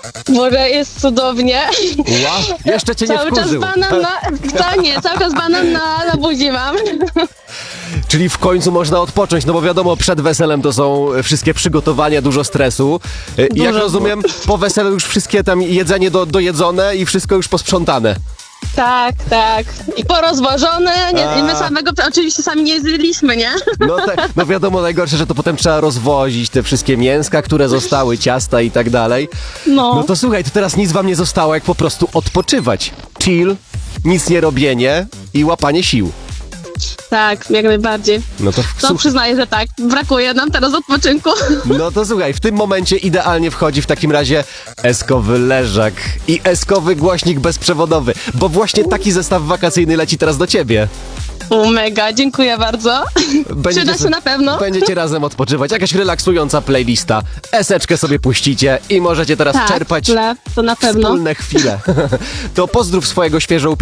Może jest cudownie. Wow, jeszcze cię nie Cały czas wkurzył. banan cały czas banan na buzi mam. Czyli w końcu można odpocząć, no bo wiadomo, przed weselem to są wszystkie przygotowania, dużo stresu. I jak Dużo. rozumiem, po weselu już wszystkie tam jedzenie dojedzone i wszystko już posprzątane. Tak. I porozwożone. I my samego oczywiście sami nie zjedliśmy, nie? No wiadomo, najgorsze, że to potem trzeba rozwozić te wszystkie mięska, które zostały, ciasta i tak dalej. No to słuchaj, to teraz nic wam nie zostało, jak po prostu odpoczywać. Chill, nic nie robienie i łapanie sił. Tak, jak najbardziej. No to Przyznaję, że tak. Brakuje nam teraz odpoczynku. No to słuchaj, w tym momencie idealnie wchodzi w takim razie eskowy leżak i eskowy głośnik bezprzewodowy, bo właśnie taki zestaw wakacyjny leci teraz do ciebie. Mega, dziękuję bardzo. Przyda się na pewno. Będziecie razem odpoczywać, jakaś relaksująca playlista. Eseczkę sobie puścicie i możecie teraz czerpać to na pewno. wspólne chwile. To pozdrów swojego świeżo